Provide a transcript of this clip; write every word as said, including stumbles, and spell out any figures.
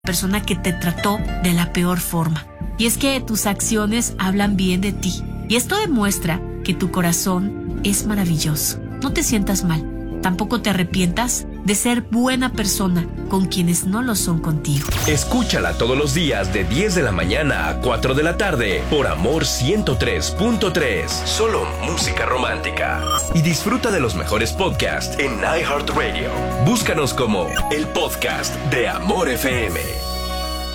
persona que te trató de la peor forma. Y es que tus acciones hablan bien de ti. Y esto demuestra que tu corazón es maravilloso. No te sientas mal. Tampoco te arrepientas de ser buena persona con quienes no lo son contigo. Escúchala todos los días de diez de la mañana a cuatro de la tarde por Amor ciento tres punto tres. Solo música romántica. Y disfruta de los mejores podcasts en iHeartRadio. Búscanos como el podcast de Amor F M.